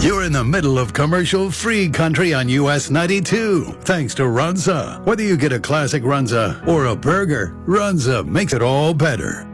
You're in the middle of commercial-free country on US 92, thanks to Runza. Whether you get a classic Runza or a burger, Runza makes it all better.